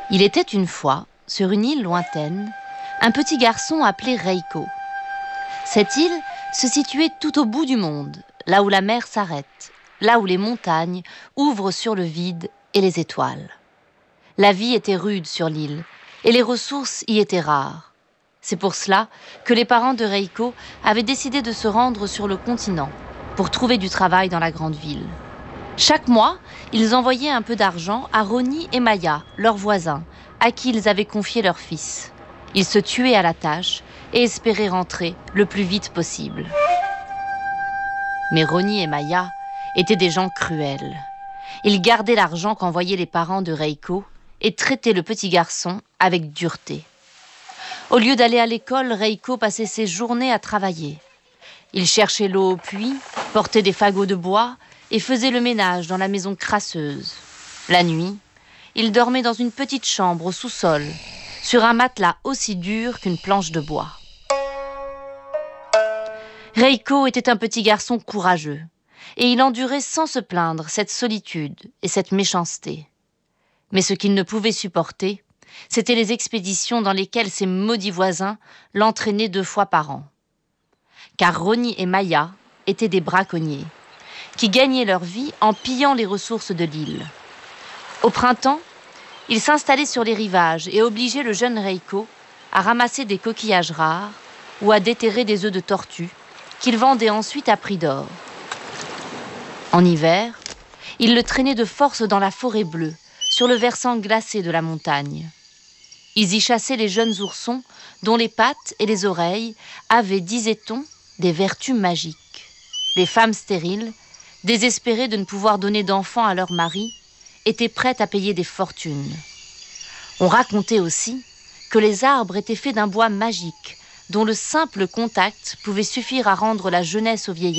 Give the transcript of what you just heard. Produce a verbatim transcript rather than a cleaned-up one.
Il était une fois, sur une île lointaine, un petit garçon appelé Reiko. Cette île se situait tout au bout du monde, là où la mer s'arrête, là où les montagnes ouvrent sur le vide et les étoiles. La vie était rude sur l'île et les ressources y étaient rares. C'est pour cela que les parents de Reiko avaient décidé de se rendre sur le continent pour trouver du travail dans la grande ville. Chaque mois, ils envoyaient un peu d'argent à Ronnie et Maya, leurs voisins, à qui ils avaient confié leur fils. Ils se tuaient à la tâche et espéraient rentrer le plus vite possible. Mais Ronnie et Maya étaient des gens cruels. Ils gardaient l'argent qu'envoyaient les parents de Reiko et traitaient le petit garçon avec dureté. Au lieu d'aller à l'école, Reiko passait ses journées à travailler. Il cherchait l'eau au puits, portait des fagots de bois et faisait le ménage dans la maison crasseuse. La nuit, il dormait dans une petite chambre au sous-sol, sur un matelas aussi dur qu'une planche de bois. Reiko était un petit garçon courageux, et il endurait sans se plaindre cette solitude et cette méchanceté. Mais ce qu'il ne pouvait supporter, c'étaient les expéditions dans lesquelles ses maudits voisins l'entraînaient deux fois par an. Car Ronnie et Maya étaient des braconniers, qui gagnaient leur vie en pillant les ressources de l'île. Au printemps, ils s'installaient sur les rivages et obligeaient le jeune Reiko à ramasser des coquillages rares ou à déterrer des œufs de tortue qu'ils vendaient ensuite à prix d'or. En hiver, ils le traînaient de force dans la forêt bleue, sur le versant glacé de la montagne. Ils y chassaient les jeunes oursons dont les pattes et les oreilles avaient, disait-on, des vertus magiques. Les femmes stériles, désespérées de ne pouvoir donner d'enfants à leur mari, étaient prêtes à payer des fortunes. On racontait aussi que les arbres étaient faits d'un bois magique, dont le simple contact pouvait suffire à rendre la jeunesse au vieillard.